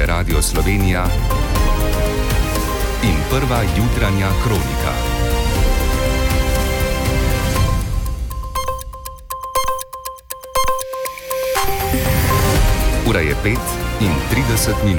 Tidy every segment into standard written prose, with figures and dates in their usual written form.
je Radio Slovenija in prva jutranja kronika. Ura je 5:30.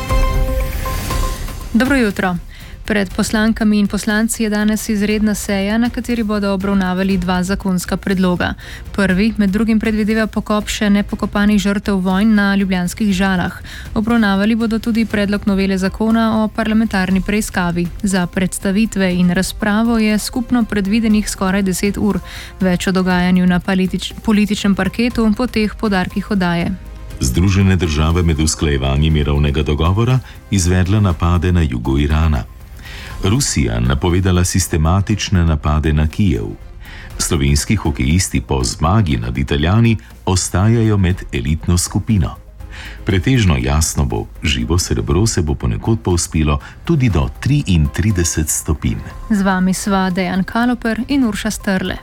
Dobro jutro. Pred poslankami in poslanci je danes izredna seja, na kateri bodo obravnavali dva zakonska predloga. Prvi, med drugim, predvideva pokop še nepokopanih žrtev vojn na ljubljanskih Žalah. Obravnavali bodo tudi predlog novele zakona o parlamentarni preiskavi. Za predstavitve in razpravo je skupno predvidenih skoraj 10 ur. Več o dogajanju na političnem parketu po teh poudarkih oddaje. Združene države med usklajevanjem mirovnega dogovora izvedla napade na jugu Irana. Rusija napovedala sistematične napade na Kijev. Slovenski hokejisti po zmagi nad Italijani ostajajo med elitno skupino. Pretežno jasno bo, živo srebro se bo ponekod povzpelo tudi do 33 stopinj. Z vami sva Dejan Kaloper in Urša Strle.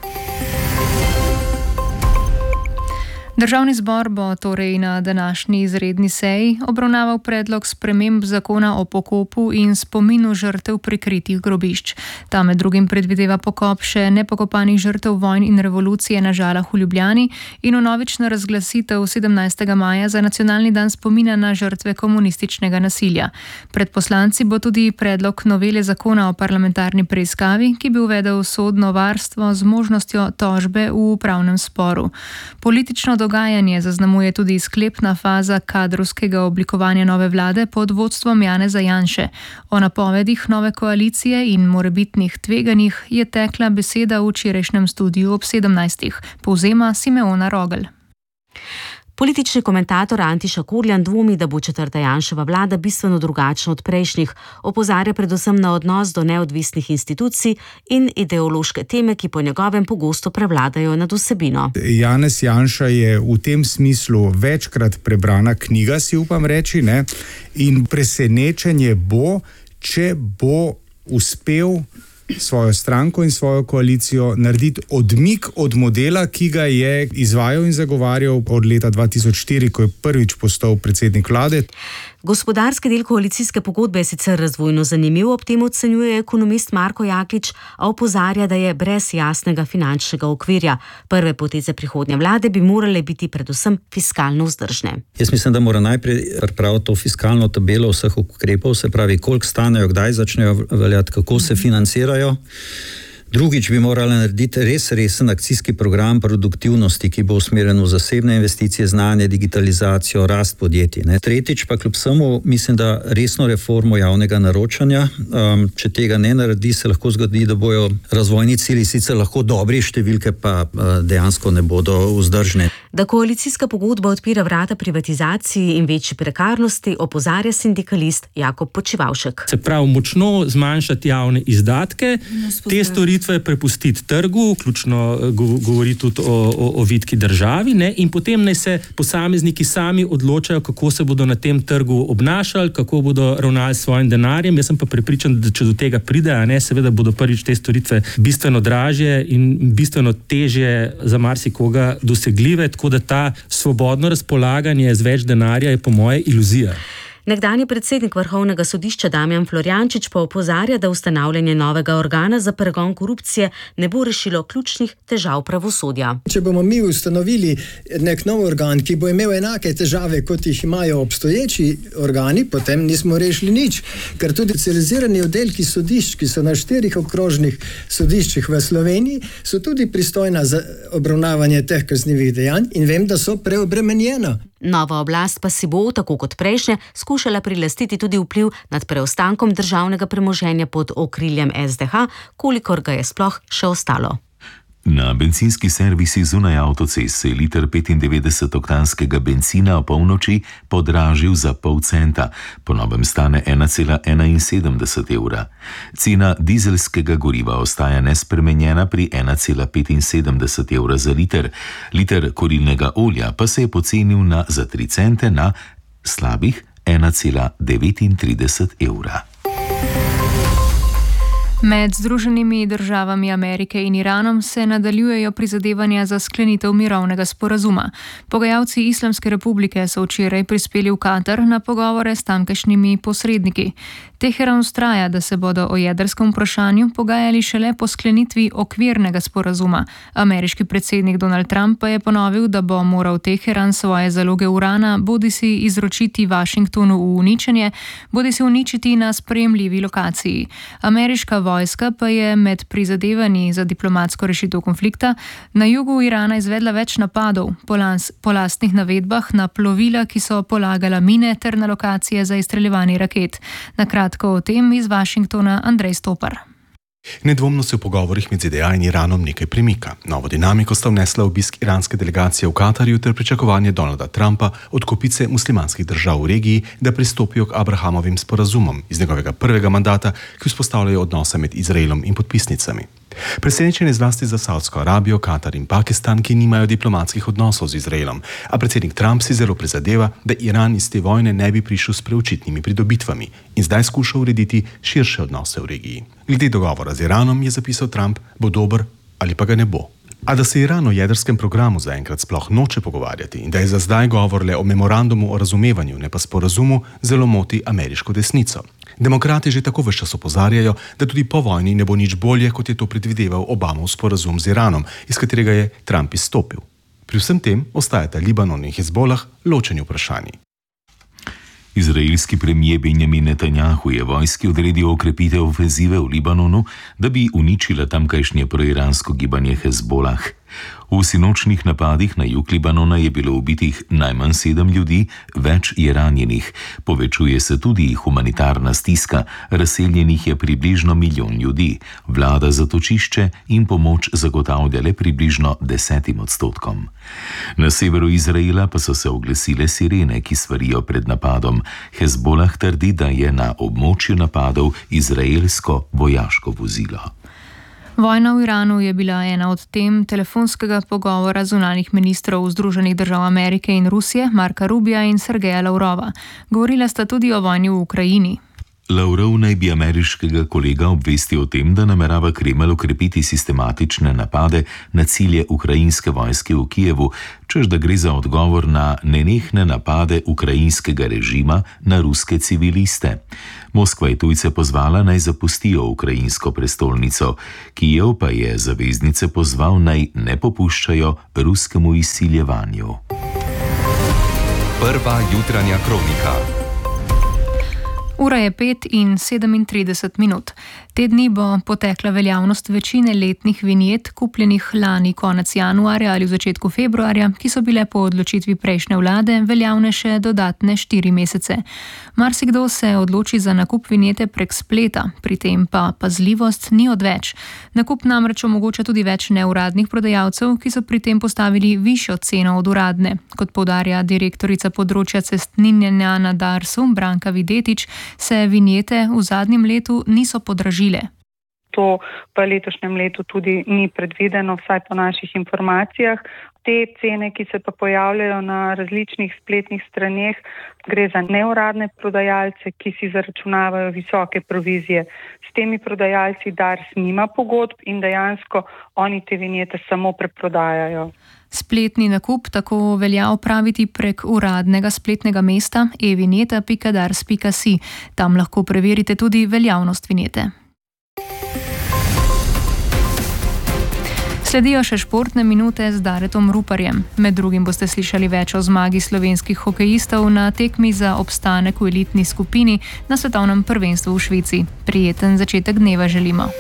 Državni zbor bo torej na današnji izredni seji obravnaval predlog sprememb zakona o pokopu in spominu žrtev prikritih grobišč. Ta med drugim predvideva pokop še nepokopanih žrtev vojn in revolucije na Žalah v Ljubljani in vnovično razglasitev 17. maja za nacionalni dan spomina na žrtve komunističnega nasilja. Pred poslanci bo tudi predlog novele zakona o parlamentarni preiskavi, ki bi uvedel sodno varstvo z možnostjo tožbe v upravnem sporu. Politično dogajanje zaznamuje tudi sklepna faza kadrovskega oblikovanja nove vlade pod vodstvom Janeza Janše. O napovedih nove koalicije in morebitnih tveganjih je tekla beseda v včerajšnjem studiu ob 17. Povzema Simeona Rogel. Politični komentator Antiša Kurljan dvomi, da bo četrta Janševa vlada bistveno drugačna od prejšnjih. Opozarja predvsem na odnos do neodvisnih institucij in ideološke teme, ki po njegovem pogosto prevladajo nad vsebino. Janez Janša je v tem smislu večkrat prebrana knjiga, si upam reči, ne? In presenečenje bo, če bo uspel svojo stranko in svojo koalicijo narediti odmik od modela, ki ga je izvajal in zagovarjal od leta 2004, ko je prvič postal predsednik vlade. Gospodarski del koalicijske pogodbe je sicer razvojno zanimiv, ob tem ocenjuje ekonomist Marko Jaklič, a opozarja, da je brez jasnega finančnega okvirja. Prve poteze prihodnje vlade bi morale biti predvsem fiskalno vzdržne. Jaz mislim, da mora najprej pripraviti to fiskalno tabelo vseh ukrepov, se pravi, koliko stanejo, kdaj začnejo veljati, kako se financirajo. Drugič bi morali narediti resen akcijski program produktivnosti, ki bo usmerjen v zasebne investicije, znanje, digitalizacijo, rast podjetij. Tretjič pa kljub vsemu mislim, da resno reformo javnega naročanja. Če tega ne naredi, se lahko zgodi, da bojo razvojni cilji sicer lahko dobri, številke pa dejansko ne bodo vzdržne. Da koalicijska pogodba odpira vrata privatizaciji in večji prekarnosti, opozarja sindikalist Jakob Počivavšek. Se pravi, močno zmanjšati javne izdatke, te storitve prepustiti trgu, vključno govori tudi o vitki državi, ne? In potem naj se posamezniki sami odločajo, kako se bodo na tem trgu obnašali, kako bodo ravnali s svojim denarjem. Jaz sem pa prepričan, da če do tega pride, seveda bodo prvič te storitve bistveno dražje in bistveno težje za marsikoga dosegljive, tako da ta svobodno razpolaganje z več denarja je po moje iluzija. Nekdanji predsednik Vrhovnega sodišča Damjan Florjančič pa opozarja, da ustanavljanje novega organa za pregon korupcije ne bo rešilo ključnih težav pravosodja. Če bomo mi ustanovili nek nov organ, ki bo imel enake težave, kot jih imajo obstoječi organi, potem nismo rešili nič. Ker tudi specializirani oddelki sodišč, ki so na 4 okrožnih sodiščih v Sloveniji, so tudi pristojna za obravnavanje teh kaznivih dejanj in vem, da so preobremenjena. Nova oblast pa si bo, tako kot prejšnje, skušala prilastiti tudi vpliv nad preostankom državnega premoženja pod okriljem SDH, kolikor ga je sploh še ostalo. Na bencinski servisi zunaj avtocest se je liter 95-oktanskega bencina o polnoči podražil za pol centa, po novem stane 1,71 evra. Cena dizelskega goriva ostaja nespremenjena pri 1,75 evra za liter. Liter kurilnega olja pa se je pocenil za 3 cente na slabih 1,39 evra. Med Združenimi državami Amerike in Iranom se nadaljujejo prizadevanja za sklenitev mirovnega sporazuma. Pogajalci Islamske republike so včeraj prispeli v Katar na pogovore s tamkajšnjimi posredniki. Teheran vztraja, da se bodo o jedrskem vprašanju pogajali šele po sklenitvi okvirnega sporazuma. Ameriški predsednik Donald Trump pa je ponovil, da bo moral Teheran svoje zaloge urana bodisi izročiti Washingtonu v uničenje, bodisi uničiti na sprejemljivi lokaciji. Ameriška vojska pa je med prizadevanji za diplomatsko rešitev konflikta na jugu Irana izvedla več napadov, po lastnih navedbah na plovila, ki so polagala mine, ter na lokacije za izstreljevanje raket. Na kratko o tem iz Washingtona Andrej Stopar. Nedvomno se v pogovorih med ZDA in Iranom nekaj premika. Novo dinamiko sta vnesla obisk iranske delegacije v Katarju ter pričakovanje Donalda Trumpa od kopice muslimanskih držav v regiji, da pristopijo k Abrahamovim sporazumom iz njegovega prvega mandata, ki vzpostavljajo odnose med Izraelom in podpisnicami. Presenečenje zlasti za Saudsko Arabijo, Katar in Pakistan, ki nimajo diplomatskih odnosov z Izraelom, a predsednik Trump si zelo prizadeva, da Iran iz te vojne ne bi prišel s preučitnimi pridobitvami in zdaj skuša urediti širše odnose v regiji. Glede dogovora z Iranom je zapisal Trump, bo dober ali pa ga ne bo. A da se Iran o jedrskem programu zaenkrat sploh noče pogovarjati in da je za zdaj govor le o memorandumu o razumevanju, ne pa sporazumu, zelo moti ameriško desnico. Demokrati že tako ves čas opozarjajo, da tudi po vojni ne bo nič bolje, kot je to predvideval Obamov sporazum z Iranom, iz katerega je Trump izstopil. Pri vsem tem ostajata Libanon in Hezbolah ločeni vprašanji. Izraelski premijer Benjamin Netanjahu je vojski odredil okrepitev ofenzive v Libanonu, da bi uničila tamkajšnje proiransko gibanje Hezbolah. V sinočnih napadih na jug Libanona je bilo ubitih najmanj 7 ljudi, več je ranjenih. Povečuje se tudi humanitarna stiska, razseljenih je približno 1 milijon ljudi. Vlada zatočišče in pomoč zagotavlja le približno 10%. Na severu Izraela pa so se oglasile sirene, ki svarijo pred napadom. Hezbolah trdi, da je na območju napadov izraelsko vojaško vozilo. Vojna v Iranu je bila ena od tem telefonskega pogovora zunanjih ministrov Združenih držav Amerike in Rusije, Marka Rubija in Sergeja Lavrova. Govorila sta tudi o vojni v Ukrajini. Lavrov naj bi ameriškega kolega obvestil o tem, da namerava Kremelj okrepiti sistematične napade na cilje ukrajinske vojske v Kijevu, čež da gre za odgovor na nenehne napade ukrajinskega režima na ruske civiliste. Moskva je tujce pozvala, naj zapustijo ukrajinsko prestolnico. Kijev pa je zaveznice pozval, naj ne popuščajo ruskemu izsiljevanju. Prva jutranja kronika. Ura je 5:37. Te dni bo potekla veljavnost večine letnih vinjet, kupljenih lani konec januarja ali v začetku februarja, ki so bile po odločitvi prejšnje vlade veljavne še dodatne 4 mesece. Marsikdo se odloči za nakup vinjete prek spleta, pri tem pa pazljivost ni odveč. Nakup namreč omogoča tudi več neuradnih prodajalcev, ki so pri tem postavili višjo ceno od uradne. Kot poudarja direktorica področja cestninjenja na Darsu, Branka Videtič, se vinjete v zadnjem letu niso podražile. To v letošnjem letu tudi ni predvideno, vsaj po naših informacijah. Te cene, ki se pa pojavljajo na različnih spletnih straneh, gre za neuradne prodajalce, ki si zaračunavajo visoke provizije. S temi prodajalci Dars nima pogodb in dejansko oni te vinjete samo preprodajajo. Spletni nakup tako velja opraviti prek uradnega spletnega mesta evinjeta.dars.si. Tam lahko preverite tudi veljavnost vinjete. Sledijo še športne minute z Daretom Ruparjem. Med drugim boste slišali več o zmagi slovenskih hokejistov na tekmi za obstanek v elitni skupini na svetovnem prvenstvu v Švici. Prijeten začetek dneva želimo.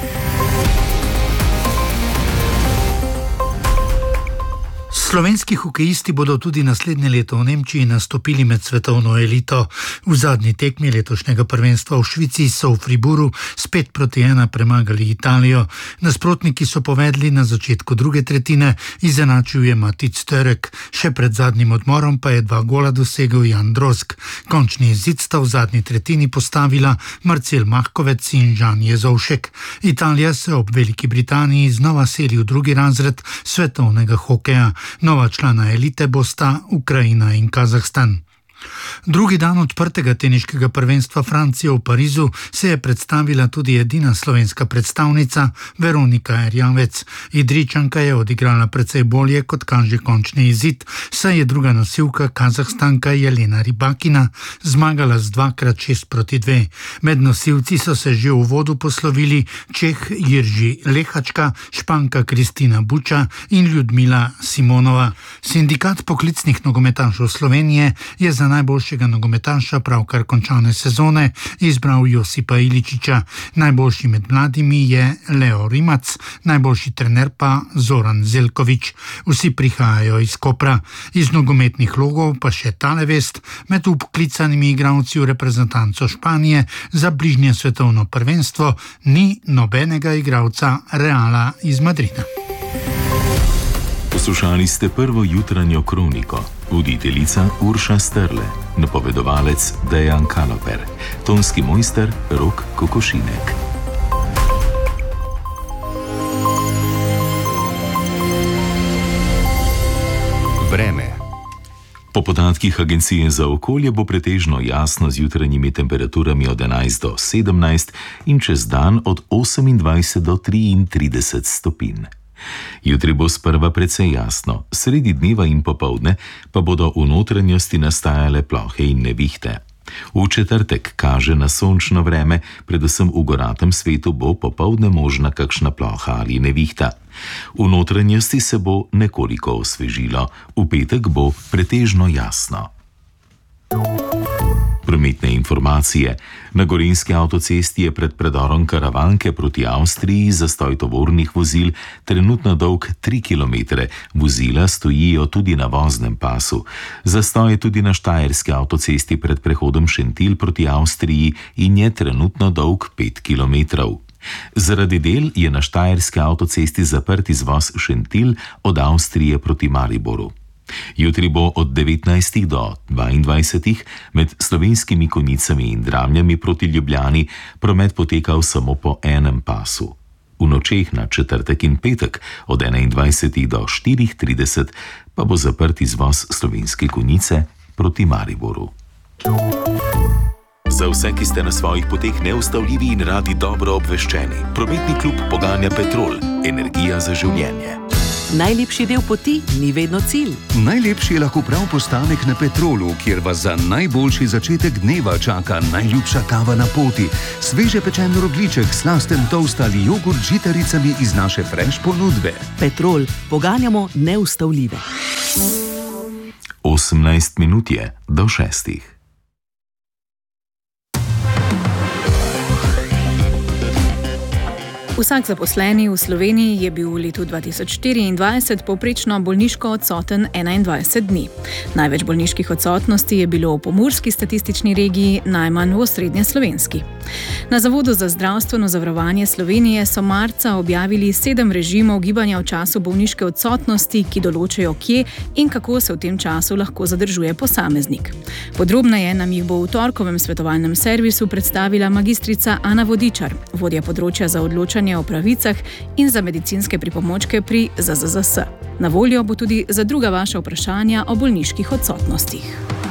Slovenski hokejisti bodo tudi naslednje leto v Nemčiji nastopili med svetovno elito. V zadnji tekmi letošnjega prvenstva v Švici so v Friburu s 5:1 premagali Italijo. Nasprotniki so povedli na začetku druge tretjine, izenačil je Matic Török. Še pred zadnjim odmorom pa je 2 gola dosegel Jan Drozg. Končni izid sta v zadnji tretjini postavila Marcel Mahkovec in Žan Jezovšek. Italija se ob Veliki Britaniji znova seli v drugi razred svetovnega hokeja. Nova člana elite bosta Ukrajina in Kazahstan. Drugi dan odprtega teniškega prvenstva Francije v Parizu se je predstavila tudi edina slovenska predstavnica Veronika Erjavec. Idrijčanka je odigrala precej bolje, kot kaže končni izid, saj je druga nosilka Kazahstanka Jelena Rybakina zmagala z 2x6-2. Med nosilci so se že v uvodu poslovili Čeh Jirži Lehačka, Španka Kristina Buča in Ljudmila Simonova. Sindikat poklicnih nogometašev Slovenije je za najboljšega nogometaša pravkar končane sezone izbral Josipa Iličiča. Najboljši med mladimi je Leo Rimac, najboljši trener pa Zoran Zelkovič. Vsi prihajajo iz Kopra. Iz nogometnih logov pa še tale vest: med vpoklicanimi igralci v reprezentanco Španije za bližnje svetovno prvenstvo ni nobenega igralca Reala iz Madrida. Poslušali ste prvo jutranjo kroniko. Voditeljica Urša Strle, napovedovalec Dejan Kaloper, tonski mojster Rok Kokošinek. Vreme. Po podatkih Agencije za okolje bo pretežno jasno z jutranjimi temperaturami od 11 do 17 in čez dan od 28 do 33 stopinj. Jutri bo sprva precej jasno, sredi dneva in popoldne pa bodo v notranjosti nastajale plohe in nevihte. V četrtek kaže na sončno vreme, predvsem v goratem svetu bo popoldne možna kakšna ploha ali nevihta. V notranjosti se bo nekoliko osvežilo, v petek bo pretežno jasno. Prometne informacije. Na Gorenjski avtocesti je pred predorom Karavanke proti Avstriji zastoj tovornih vozil trenutno dolg 3 km. Vozila stojijo tudi na voznem pasu. Zastoj je tudi na Štajerski avtocesti pred prehodom Šentilj proti Avstriji in je trenutno dolg 5 km. Zaradi del je na Štajerski avtocesti zaprt izvoz Šentilj od Avstrije proti Mariboru. Jutri bo od 19 do 22 med Slovenskimi Konjicami in Dramljami proti Ljubljani promet potekal samo po enem pasu. V nočeh na četrtek in petek od 21 do 4:30 pa bo zaprt izvoz Slovenske Konjice proti Mariboru. Za vse, ki ste na svojih poteh neustavljivi in radi dobro obveščeni, prometni klub poganja Petrol, energija za življenje. Najlepši del poti ni vedno cilj. Najlepši je lahko prav postanek na Petrolu, kjer vas za najboljši začetek dneva čaka najljubša kava na poti, sveže pečen rogljiček, slasten toast ali jogurt z žitaricami iz naše fresh ponudbe. Petrol, poganjamo neustavljive. 18 minut je do 6. Vsak zaposleni v Sloveniji je bil v letu 2024 povprečno bolniško odsoten 21 dni. Največ bolniških odsotnosti je bilo v pomurski statistični regiji, najmanj v osrednjeslovenski. Na Zavodu za zdravstveno zavarovanje Slovenije so marca objavili 7 režimov gibanja v času bolniške odsotnosti, ki določajo, kje in kako se v tem času lahko zadržuje posameznik. Podrobneje nam jih bo v torkovem svetovalnem servisu predstavila magistrica Ana Vodičar, vodja področja za odločanje o pravicah in za medicinske pripomočke pri ZZZS. Na voljo bo tudi za druga vaša vprašanja o bolniških odsotnostih.